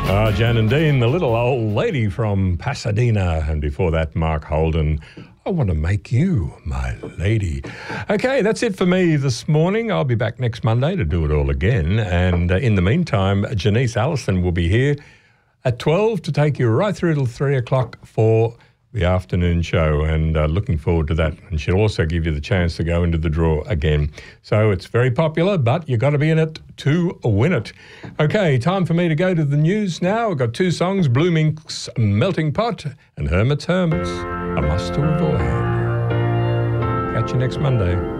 Jan and Dean, the little old lady from Pasadena. And before that, Mark Holden, I Want to Make You My Lady. Okay, that's it for me this morning. I'll be back next Monday to do it all again. And in the meantime, Janice Allison will be here at 12 to take you right through till 3 o'clock for the afternoon show, and looking forward to that. And she'll also give you the chance to go into the draw again. So it's very popular, but you've got to be in it to win it. Okay, time for me to go to the news now. I've got two songs, Blue Mink's Melting Pot and Hermit's Hermits, A Must to Avoid. Catch you next Monday.